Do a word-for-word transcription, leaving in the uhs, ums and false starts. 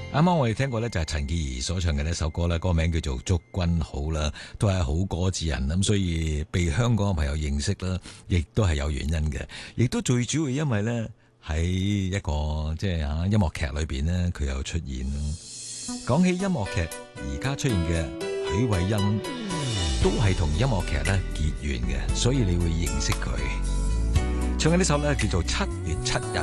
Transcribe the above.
啱啱我哋聽過咧就係陳潔儀所唱嘅呢首歌啦，歌名叫做《祝君好》啦，都係好歌之人咁，所以被香港嘅朋友認識啦，亦都係有原因嘅，亦都最主要因為咧喺一個即係啊音樂劇裏邊咧佢有出現咯。講起音樂劇，而家出現嘅許偉欣都係同音樂劇咧結緣嘅，所以你會認識佢。唱嘅呢首咧叫做《七月七日》。